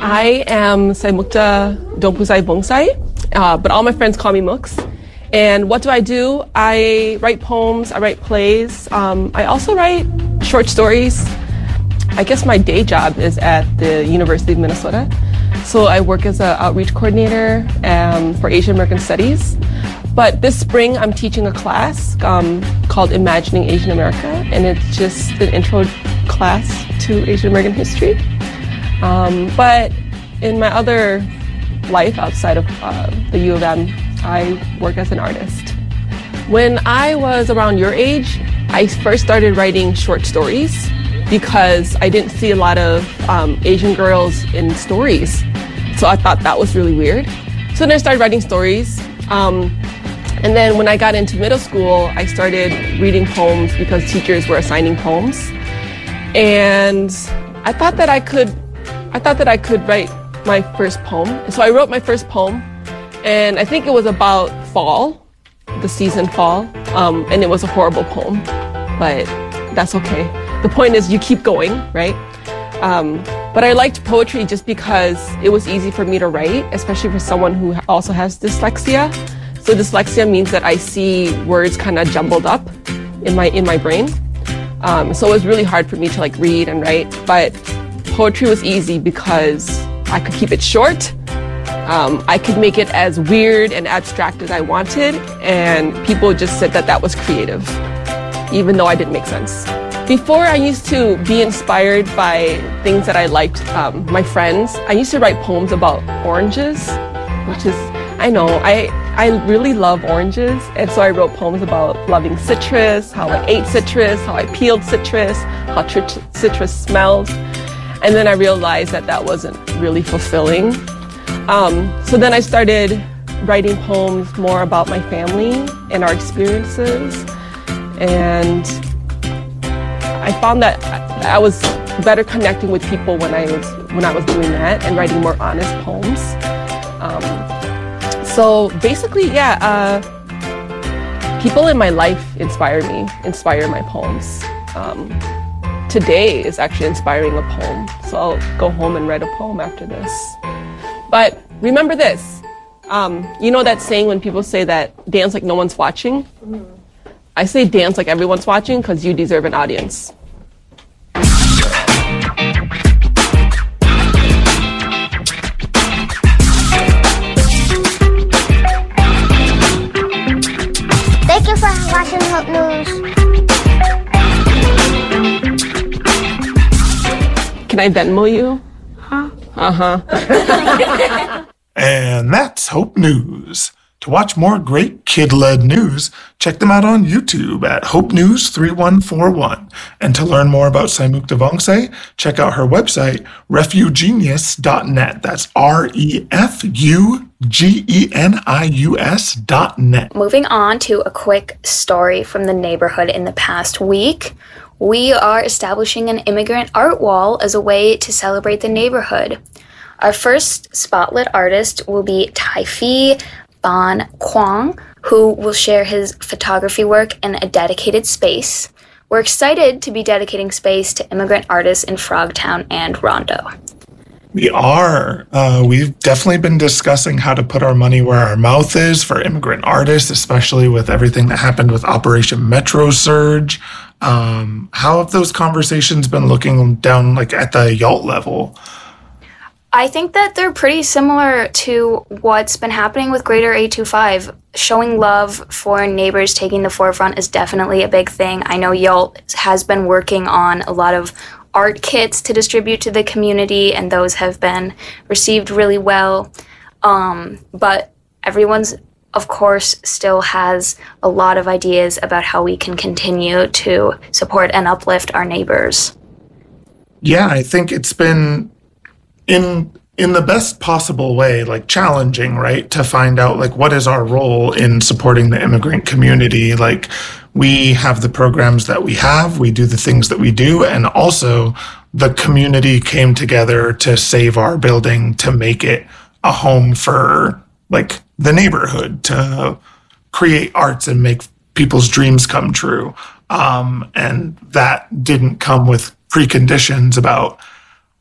I am Saimukta Dongpusai Bongsai, but all my friends call me Mooks. And what do? I write poems, I write plays. I also write short stories. I guess my day job is at the University of Minnesota. So I work as an outreach coordinator for Asian American Studies. But this spring, I'm teaching a class called Imagining Asian America, and it's just an intro class to Asian American history. But in my other life outside of the U of M, I work as an artist. When I was around your age, I first started writing short stories because I didn't see a lot of Asian girls in stories. So I thought that was really weird. So then I started writing stories. And then when I got into middle school, I started reading poems because teachers were assigning poems. And I thought that I could write my first poem. And so I wrote my first poem, and I think it was about fall, the season fall. And it was a horrible poem, but that's okay. The point is you keep going, right? But I liked poetry just because it was easy for me to write, especially for someone who also has dyslexia. So dyslexia means that I see words kind of jumbled up in my brain. So it was really hard for me to read and write, but poetry was easy because I could keep it short. I could make it as weird and abstract as I wanted, and people just said that was creative, even though I didn't make sense. Before, I used to be inspired by things that I liked, my friends. I used to write poems about oranges, which is, I know, I really love oranges, and so I wrote poems about loving citrus, how I ate citrus, how I peeled citrus, how citrus smells. And then I realized that wasn't really fulfilling. So then I started writing poems more about my family and our experiences. And I found that I was better connecting with people when I was doing that and writing more honest poems. So basically, people in my life inspire my poems. Today is actually inspiring a poem, so I'll go home and write a poem after this. But remember this, you know that saying when people say that dance like no one's watching? Mm-hmm. I say dance like everyone's watching because you deserve an audience. Thank you for watching Hope News. Can I Venmo you? Huh? Uh-huh. And that's Hope News. To watch more great kid-led news, check them out on YouTube at Hope News 3141. And to learn more about Saimukta Bongsai, check out her website, refugenius.net. That's refugenius.net. Moving on to a quick story from the neighborhood in the past week. We are establishing an immigrant art wall as a way to celebrate the neighborhood. Our first spotlit artist will be Taifi Ban Kwong, who will share his photography work in a dedicated space. We're excited to be dedicating space to immigrant artists in Frogtown and Rondo. We are. We've definitely been discussing how to put our money where our mouth is for immigrant artists, especially with everything that happened with Operation Metro Surge. How have those conversations been looking down at the YALT level? I think that they're pretty similar to what's been happening with Greater 825. Showing love for neighbors taking the forefront is definitely a big thing. I know YALT has been working on a lot of art kits to distribute to the community, and those have been received really well. But everyone's, of course, still has a lot of ideas about how we can continue to support and uplift our neighbors. Yeah, I think it's been in the best possible way, challenging, right? To find out what is our role in supporting the immigrant community. We have the programs that we have, we do the things that we do, and also the community came together to save our building, to make it a home for the neighborhood, to create arts and make people's dreams come true. And that didn't come with preconditions about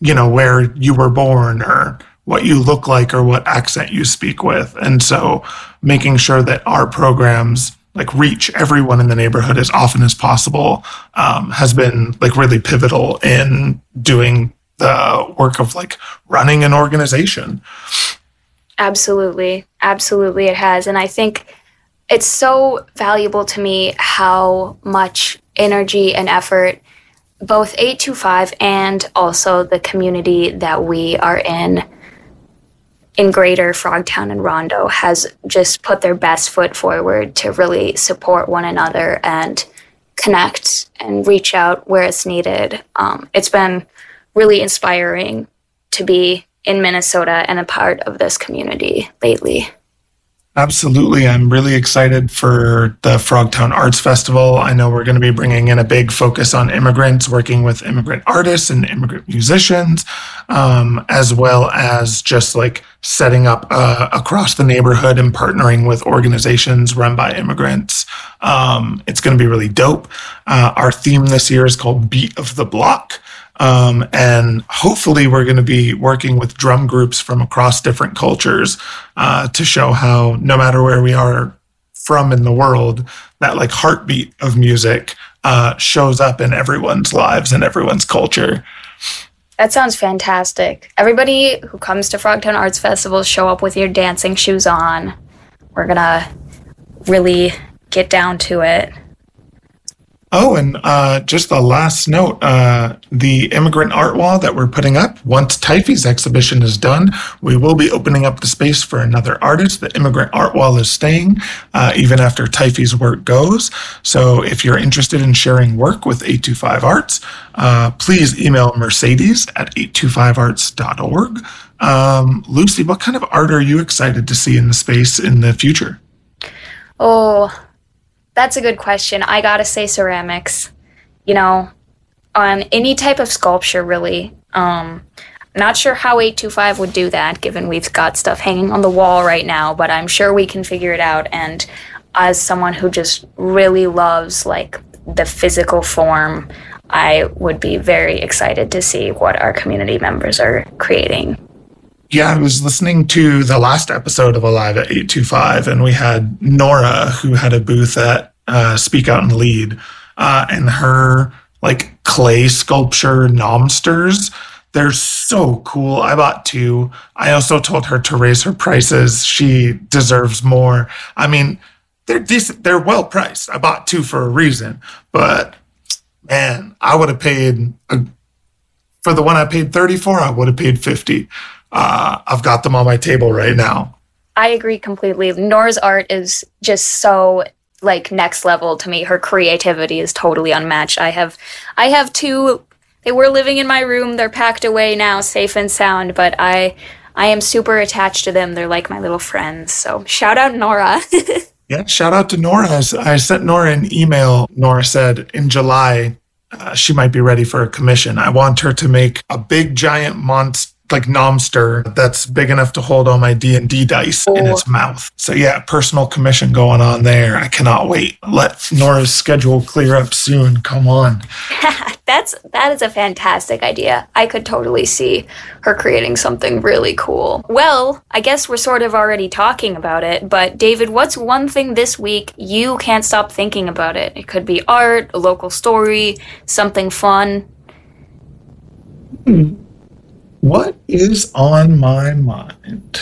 where you were born or what you look like or what accent you speak with. And so making sure that our programs like reach everyone in the neighborhood as often as possible has been like really pivotal in doing the work of like running an organization. Absolutely. Absolutely it has. And I think it's so valuable to me how much energy and effort both 825 and also the community that we are in Greater Frogtown and Rondo has just put their best foot forward to really support one another and connect and reach out where it's needed. It's been really inspiring to be in Minnesota and a part of this community lately. Absolutely. I'm really excited for the Frogtown Arts Festival. I know we're going to be bringing in a big focus on immigrants, working with immigrant artists and immigrant musicians, as well as just like setting up across the neighborhood and partnering with organizations run by immigrants. It's going to be really dope. Our theme this year is called Beat of the Block. And hopefully we're going to be working with drum groups from across different cultures to show how no matter where we are from in the world, that like heartbeat of music shows up in everyone's lives and everyone's culture. That sounds fantastic. Everybody who comes to Frogtown Arts Festival, show up with your dancing shoes on. We're going to really get down to it. Oh, and just the last note, the Immigrant Art Wall that we're putting up, once Typhe's exhibition is done, we will be opening up the space for another artist. The Immigrant Art Wall is staying even after Typhe's work goes. So if you're interested in sharing work with 825 Arts, please email Mercedes at 825arts.org. Lucy, what kind of art are you excited to see in the space in the future? Oh, that's a good question. I gotta say ceramics, on any type of sculpture, really. Not sure how 825 would do that, given we've got stuff hanging on the wall right now, but I'm sure we can figure it out. And as someone who just really loves, like, the physical form, I would be very excited to see what our community members are creating. Yeah, I was listening to the last episode of Alive at 825, and we had Nora, who had a booth at Speak Out and Lead, and her like clay sculpture nomsters. They're so cool. I bought 2. I also told her to raise her prices. She deserves more. I mean, they're decent. They're well priced. I bought 2 for a reason, but man, I would have paid for the one I paid $30 for. I would have paid $50. I've got them on my table right now. I agree completely. Nora's art is just so like next level to me. Her creativity is totally unmatched. I have 2. They were living in my room. They're packed away now, safe and sound, but I am super attached to them. They're like my little friends. So shout out Nora. Yeah, shout out to Nora. I sent Nora an email. Nora said in July she might be ready for a commission. I want her to make a big giant monster, like nomster, that's big enough to hold all my D&D dice in its mouth. So yeah, personal commission going on there. I cannot wait. Let Nora's schedule clear up soon. Come on. That is a fantastic idea. I could totally see her creating something really cool. Well, I guess we're sort of already talking about it, but David, what's one thing this week you can't stop thinking about it? It could be art, a local story, something fun. What is on my mind?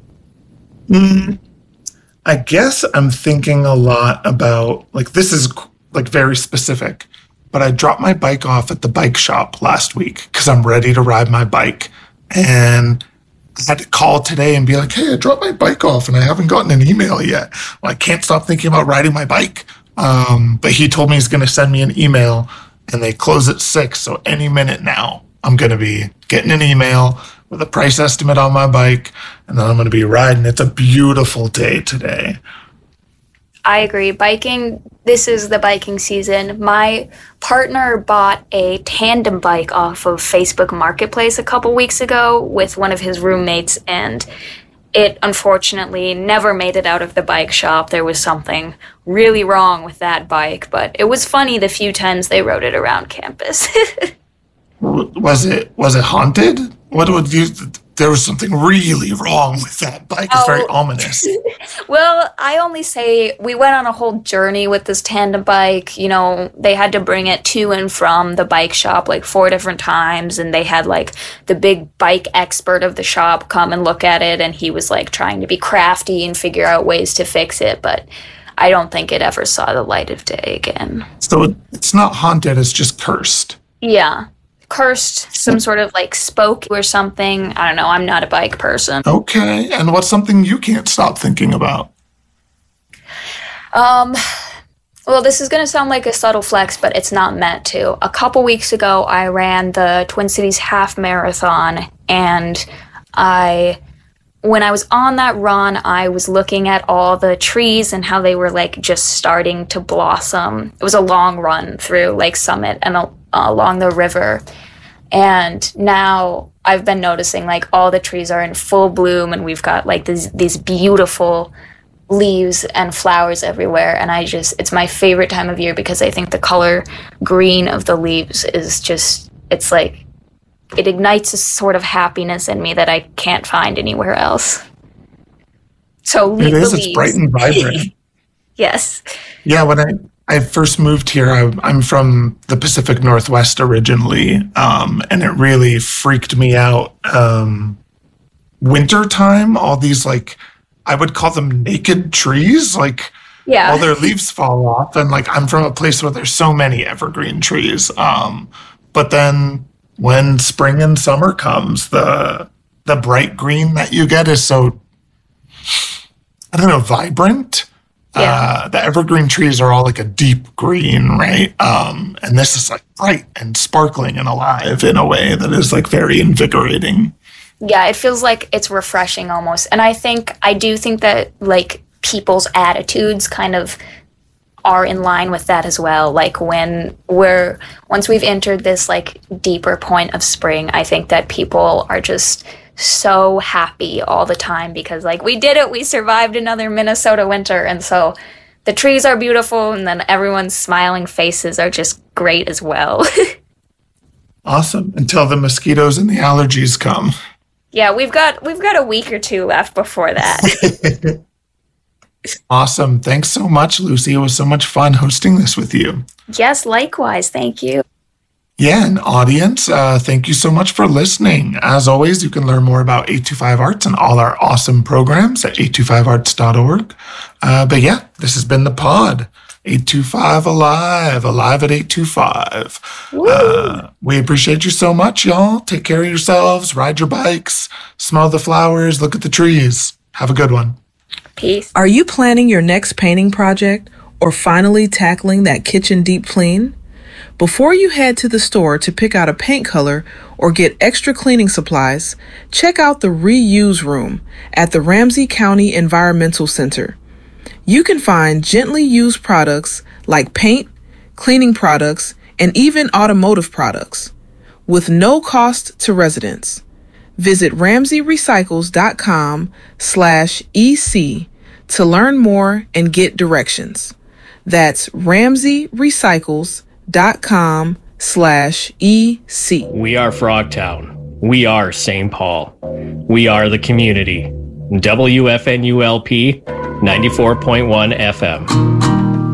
I guess I'm thinking a lot about, like, this is like very specific, but I dropped my bike off at the bike shop last week because I'm ready to ride my bike. And I had to call today and be like, hey, I dropped my bike off and I haven't gotten an email yet. Well, I can't stop thinking about riding my bike. But he told me he's going to send me an email and they close at 6. So any minute now, I'm going to be getting an email with a price estimate on my bike, and then I'm going to be riding. It's a beautiful day today. I agree. Biking, this is the biking season. My partner bought a tandem bike off of Facebook Marketplace a couple weeks ago with one of his roommates, and it unfortunately never made it out of the bike shop. There was something really wrong with that bike, but it was funny the few times they rode it around campus. Was it haunted? What would you? There was something really wrong with that bike. It's very ominous. Well, I only say we went on a whole journey with this tandem bike. You know, they had to bring it to and from the bike shop like 4 different times, and they had like the big bike expert of the shop come and look at it, and he was like trying to be crafty and figure out ways to fix it, but I don't think it ever saw the light of day again. So it's not haunted, it's just cursed. Yeah. Cursed, some sort of like spoke or something. I don't know. I'm not a bike person. Okay. And what's something you can't stop thinking about? Well, this is going to sound like a subtle flex, but it's not meant to. A couple weeks ago, I ran the Twin Cities Half Marathon, and when I was on that run, I was looking at all the trees and how they were like just starting to blossom. It was a long run through Lake Summit and along the river. And now I've been noticing like all the trees are in full bloom, and we've got like these beautiful leaves and flowers everywhere. And it's my favorite time of year because I think the color green of the leaves is just, it's like, it ignites a sort of happiness in me that I can't find anywhere else. So it is. It's bright and vibrant. Yes. Yeah. When I first moved here, I'm from the Pacific Northwest originally, and it really freaked me out. Wintertime, all these like, I would call them naked trees, like all their leaves fall off, and like I'm from a place where there's so many evergreen trees. But then when spring and summer comes, the bright green that you get is so, I don't know, vibrant. Yeah. The evergreen trees are all like a deep green, right? And this is like bright and sparkling and alive in a way that is like very invigorating. Yeah, it feels like it's refreshing almost. And I do think that like people's attitudes kind of are in line with that as well. Like once we've entered this like deeper point of spring, I think that people are just so happy all the time because like we did it, we survived another Minnesota winter, and so the trees are beautiful, and then everyone's smiling faces are just great as well. Awesome. Until the mosquitoes and the allergies come. Yeah, we've got a week or two left before that. Awesome. Thanks so much, Lucy. It was so much fun hosting this with you. Yes, likewise. Thank you. Yeah, and audience, thank you so much for listening. As always, you can learn more about 825 Arts and all our awesome programs at 825arts.org. But yeah, this has been the pod. 825 Alive at 825. We appreciate you so much, y'all. Take care of yourselves, ride your bikes, smell the flowers, look at the trees. Have a good one. Peace. Are you planning your next painting project or finally tackling that kitchen deep clean? Before you head to the store to pick out a paint color or get extra cleaning supplies, check out the Reuse Room at the Ramsey County Environmental Center. You can find gently used products like paint, cleaning products, and even automotive products with no cost to residents. Visit RamseyRecycles.com/EC to learn more and get directions. That's RamseyRecycles.com/EC. We are Frogtown. We are St. Paul. We are the community. WFNULP 94.1 FM.